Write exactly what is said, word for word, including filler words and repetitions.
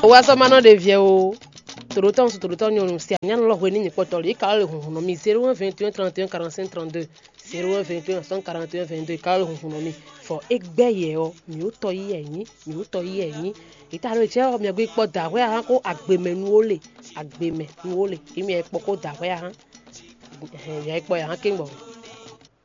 wa so mano de vie o todo temps todo temps nyon si anya no lo ni poto li ka le hun no mi zero un vingt et un trente et un quarante-cinq trente-deux zero un vingt et un cent quarante et un vingt-deux ka le hun no mi for egbe ye o mi o to yi eyin mi o to yi eyin ita lo je o mi gbe po da we han ko agbemenu ole agbeme nu ole imi e po ko da we han eh ya ipo ya han ke ngbo